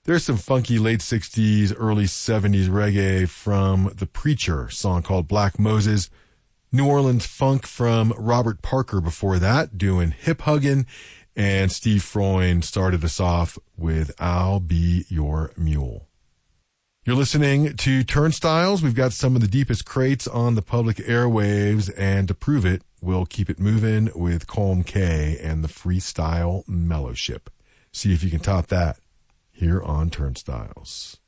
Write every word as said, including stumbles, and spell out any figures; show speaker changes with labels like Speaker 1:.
Speaker 1: There's some funky late sixties, early seventies reggae from The Preacher, a song called Black Moses. New Orleans funk from Robert Parker before that, doing Hip Huggin'. And Steve Freund started us off with I'll Be Your Mule. You're listening to Turnstiles. We've got some of the deepest crates on the public airwaves, and to prove it, we'll keep it moving with Colm K and the Freestyle Mellowship. See if you can top that here on Turnstiles.